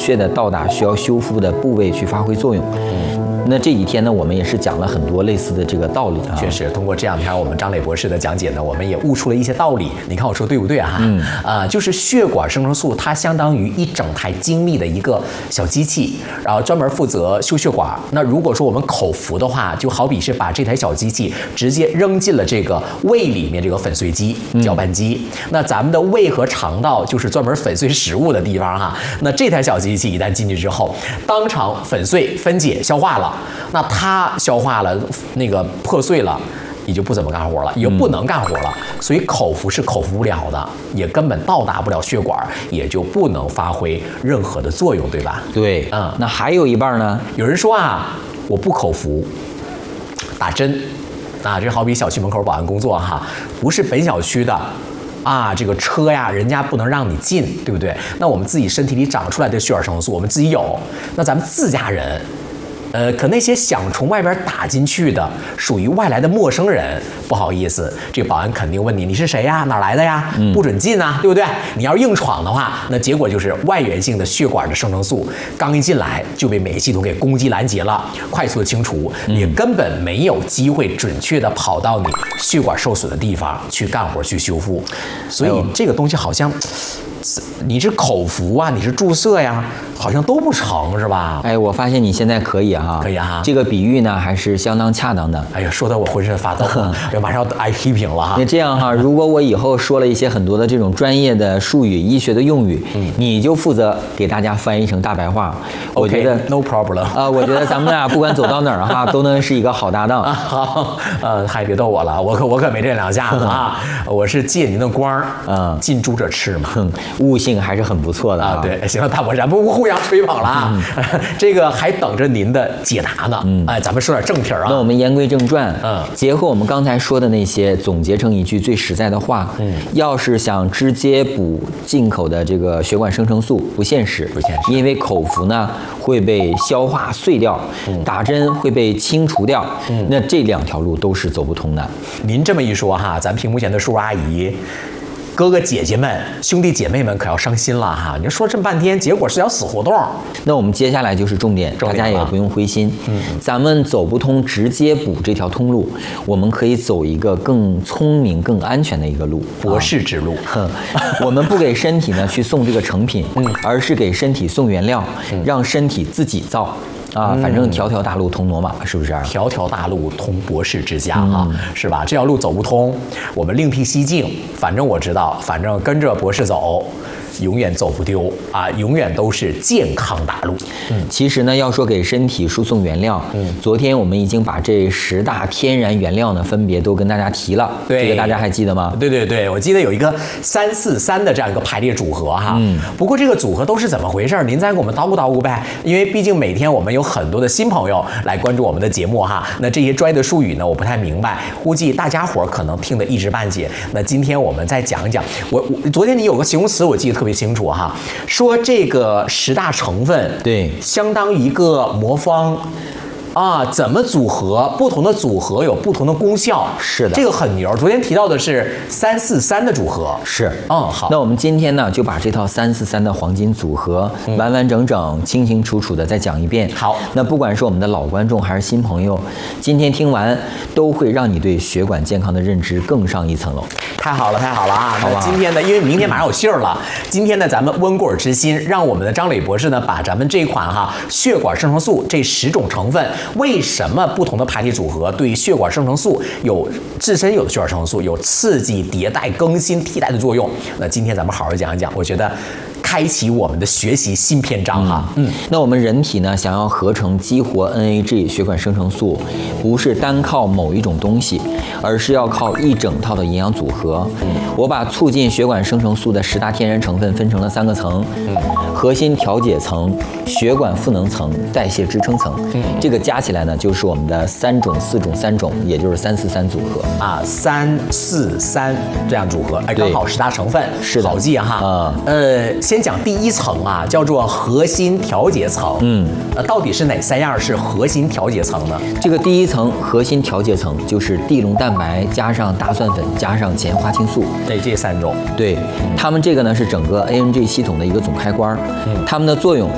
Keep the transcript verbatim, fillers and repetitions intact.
确的到达需要修复的部位去发挥作用。那这几天呢，我们也是讲了很多类似的这个道理啊。 确实，通过这两天我们张磊博士的讲解呢，我们也悟出了一些道理。你看我说对不对啊？嗯，啊、呃，就是血管生成素，它相当于一整台精密的一个小机器，然后专门负责修血管。那如果说我们口服的话，就好比是把这台小机器直接扔进了这个胃里面这个粉碎机、搅拌机。嗯、那咱们的胃和肠道就是专门粉碎食物的地方哈。那这台小机器一旦进去之后，当场粉碎、分解、消化了。那它消化了，那个破碎了，也就不怎么干活了，也就不能干活了。所以口服是口服不了的，也根本到达不了血管，也就不能发挥任何的作用，对吧？ 对，嗯。那还有一半呢？ 有人说啊，我不口服，打针，啊，这好比小区门口保安工作哈，不是本小区的。啊，这个车呀，人家不能让你进，对不对？那我们自己身体里长出来的血管生成素，我们自己有，那咱们自家人。呃，可那些想从外边打进去的，属于外来的陌生人，不好意思，这个保安肯定问你你是谁呀，哪来的呀，不准进啊，对不对？你要硬闯的话，那结果就是外源性的血管的生成素刚一进来就被免疫系统给攻击拦截了，快速的清除，也根本没有机会准确的跑到你血管受损的地方去干活去修复，所以这个东西好像。你是口服啊，你是注射呀，好像都不成是吧？ 哎，我发现你现在可以啊， 可以啊， 这个比喻呢还是相当恰当的。 哎呀，说的我浑身发抖，我马上要挨批评了哈。 那这样哈，如果我以后说了一些很多的这种专业的术语、医学的用语，嗯，你就负责给大家翻译成大白话。我觉得 no problem 啊，我觉得咱们俩不管走到哪儿哈，都能是一个好搭档。 好，呃，还别逗我了，我可我可没这两下子啊，我是借您的光，嗯，近朱者赤嘛。 悟性还是很不错的 啊, 啊！对，行了，大博士，咱们互相吹捧了啊！嗯、这个还等着您的解答呢。嗯，哎，咱们说点正题啊。 那我们言归正传， 嗯， 结合我们刚才说的那些，总结成一句最实在的话。嗯，要是想直接补进口的这个血管生成素，不现实， 不现实， 因为口服呢会被消化碎掉，嗯、打针会被清除掉。嗯，那这两条路都是走不通的。 您这么一说哈，咱屏幕前的叔叔阿姨。哥哥姐姐们、兄弟姐妹们可要伤心了哈！你说这么半天，结果是条死胡同。 那我们接下来就是重点， 重点大家也不用灰心。嗯，咱们走不通直接补这条通路，我们可以走一个更聪明、更安全的一个路—— 博士之路。 啊、我们不给身体呢去送这个成品，嗯，而是给身体送原料，嗯、让身体自己造。啊，反正条条大路通罗马，是不是？ 条条大路通博士之家啊，嗯、是吧？这条路走不通，我们另辟蹊径。反正我知道，反正跟着博士走。永远走不丢啊，永远都是健康大路。 嗯，其实呢，要说给身体输送原料，嗯，昨天我们已经把这十大天然原料呢，分别都跟大家提了。 对， 这个大家还记得吗？ 对对对，我记得有一个三四三的这样一个排列组合哈。嗯，不过这个组合都是怎么回事？您再给我们叨咕叨咕呗。因为毕竟每天我们有很多的新朋友来关注我们的节目哈。那这些专业的术语呢，我不太明白，估计大家伙可能听得一知半解。那今天我们再讲一讲。我我昨天你有个形容词，我记得特别清楚哈，说这个十大成分对， 相当于一个魔方啊，怎么组合？不同的组合有不同的功效。 是的， 这个很牛。昨天提到的是三四三的组合。 是， 嗯，好。 那我们今天呢，就把这套三四三的黄金组合，嗯、完完整整、清清楚楚的再讲一遍。 好， 那不管是我们的老观众还是新朋友，今天听完都会让你对血管健康的认知更上一层楼。 太好了，太好了啊！ 好吧。 那今天呢，因为明天马上有信儿了，今天呢，咱们温故而知新，让我们的张磊博士呢，把咱们这款哈血管生成素这十种成分。为什么不同的排列组合对血管生成素有自身有的血管生成素有刺激、迭代、更新、替代的作用？那今天咱们好好讲一讲，我觉得开启我们的学习新篇章哈。 嗯，嗯那我们人体呢，想要合成激活 N A G 血管生成素，不是单靠某一种东西，而是要靠一整套的营养组合。嗯，我把促进血管生成素的十大天然成分分成了三个层：嗯，核心调节层、血管赋能层、代谢支撑层。嗯，这个加起来呢，就是我们的三种、四种、三种，也就是三四三组合啊，三四三这样组合，哎，刚好十大成分， 是的， 好记哈。啊、嗯，呃，先讲第一层啊，叫做核心调节层。嗯，呃，到底是哪三样是核心调节层呢？ 这个第一层核心调节层就是地龙蛋白加上大蒜粉加上前花青素， 对，这三种。 对，它们这个呢是整个 A N G 系统的一个总开关。嗯，它们的作用